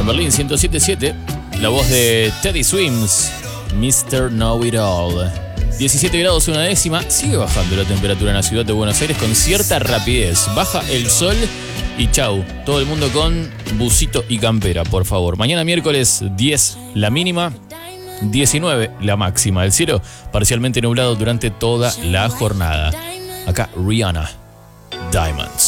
Berlín 107.7. La voz de Teddy Swims, Mr. Know It All. 17 grados una décima. Sigue bajando la temperatura en la ciudad de Buenos Aires con cierta rapidez. Baja el sol y chau. Todo el mundo con busito y campera, por favor. Mañana miércoles 10 la mínima, 19 la máxima. El cielo parcialmente nublado durante toda la jornada. Acá Rihanna, Diamonds.